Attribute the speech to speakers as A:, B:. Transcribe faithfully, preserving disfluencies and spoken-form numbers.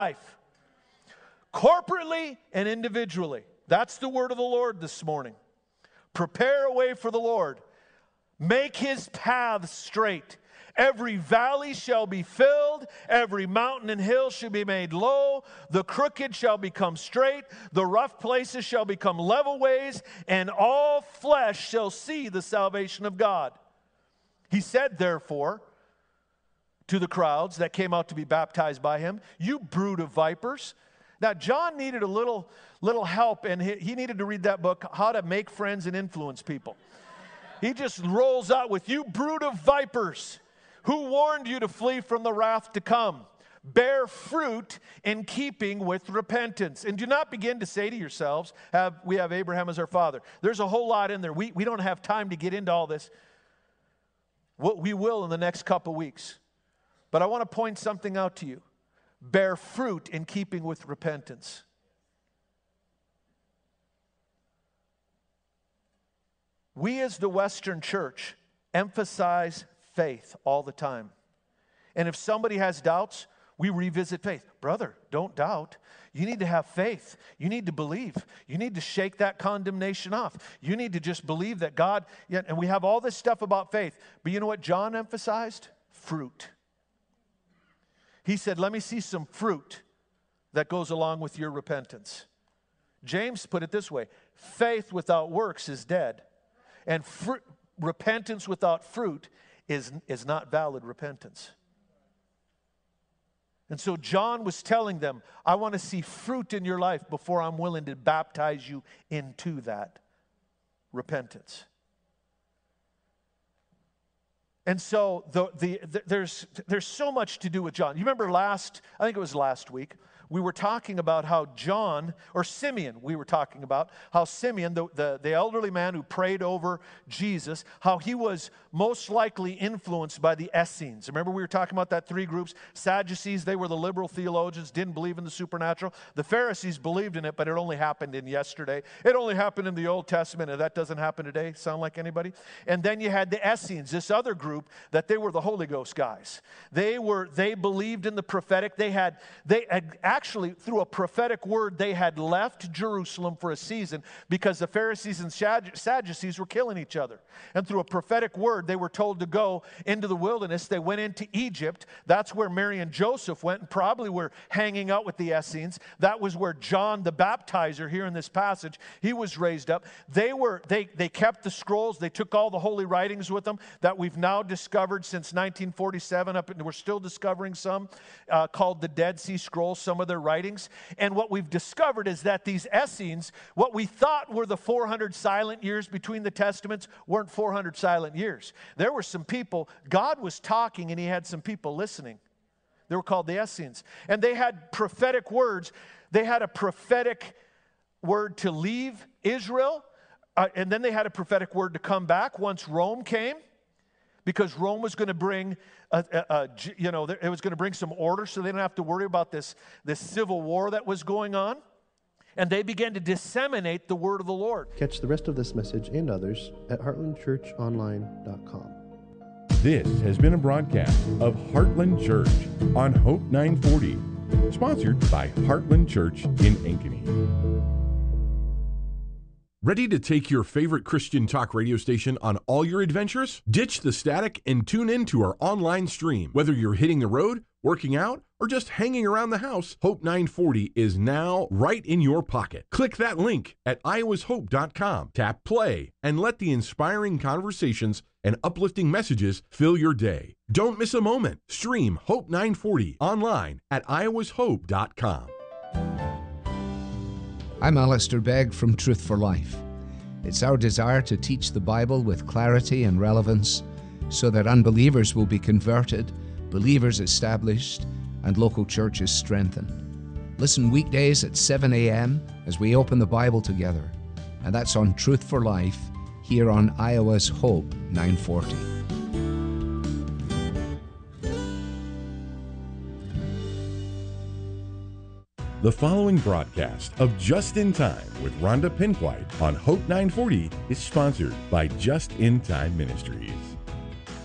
A: life, corporately and individually. That's the word of the Lord this morning. Prepare a way for the Lord. Make his paths straight. Every valley shall be filled, every mountain and hill shall be made low, the crooked shall become straight, the rough places shall become level ways, and all flesh shall see the salvation of God. He said, therefore, to the crowds that came out to be baptized by him, you brood of vipers. Now, John needed a little, little help, and he, he needed to read that book, How to Make Friends and Influence People. He just rolls out with, you brood of vipers. Who warned you to flee from the wrath to come? Bear fruit in keeping with repentance. And do not begin to say to yourselves, have, we have Abraham as our father. There's a whole lot in there. We, we don't have time to get into all this. We will in the next couple weeks. But I want to point something out to you. Bear fruit in keeping with repentance. We as the Western church emphasize faith all the time. And if somebody has doubts, we revisit faith. Brother, don't doubt. You need to have faith. You need to believe. You need to shake that condemnation off. You need to just believe that God, yeah, and we have all this stuff about faith. But you know what John emphasized? Fruit. He said, let me see some fruit that goes along with your repentance. James put it this way, faith without works is dead. And fr- repentance without fruit is, is not valid repentance. And so John was telling them, I want to see fruit in your life before I'm willing to baptize you into that repentance. And so the, the, the, there's, there's so much to do with John. You remember last, I think it was last week, we were talking about how John, or Simeon, we were talking about how Simeon, the, the, the elderly man who prayed over Jesus, how he was most likely influenced by the Essenes. Remember we were talking about that three groups? Sadducees, they were the liberal theologians, didn't believe in the supernatural. The Pharisees believed in it, but it only happened in yesterday. It only happened in the Old Testament, and that doesn't happen today. Sound like anybody? And then you had the Essenes, this other group, that they were the Holy Ghost guys. They were, they believed in the prophetic. They had, they had actually, through a prophetic word, they had left Jerusalem for a season because the Pharisees and Sadducees were killing each other. And through a prophetic word, they were told to go into the wilderness. They went into Egypt. That's where Mary and Joseph went and probably were hanging out with the Essenes. That was where John the Baptizer, here in this passage, he was raised up. They were, they, they kept the scrolls. They took all the holy writings with them that we've now discovered since nineteen forty-seven, up and we're still discovering some, uh, called the Dead Sea Scrolls, some of their writings. And what we've discovered is that these Essenes, what we thought were the four hundred silent years between the Testaments, weren't four hundred silent years. There were some people, God was talking and he had some people listening. They were called the Essenes. And they had prophetic words. They had a prophetic word to leave Israel, uh, and then they had a prophetic word to come back once Rome came. Because Rome was going to bring, a, a, a, you know, it was going to bring some order so they didn't have to worry about this, this civil war that was going on. And they began to disseminate the word of the Lord.
B: Catch the rest of this message and others at heartland church online dot com.
C: This has been a broadcast of Heartland Church on Hope nine forty, sponsored by Heartland Church in Ankeny. Ready to take your favorite Christian talk radio station on all your adventures? Ditch the static and tune in to our online stream. Whether you're hitting the road, working out, or just hanging around the house, Hope nine forty is now right in your pocket. Click that link at iowas hope dot com, tap play, and let the inspiring conversations and uplifting messages fill your day. Don't miss a moment. Stream Hope nine forty online at iowas hope dot com.
D: I'm Alistair Begg from Truth for Life. It's our desire to teach the Bible with clarity and relevance so that unbelievers will be converted, believers established, and local churches strengthened. Listen weekdays at seven a.m. as we open the Bible together. And that's on Truth for Life here on Iowa's Hope nine forty.
C: The following broadcast of Just in Time with Rhonda Pinkwhite on Hope nine forty is sponsored by Just in Time Ministries.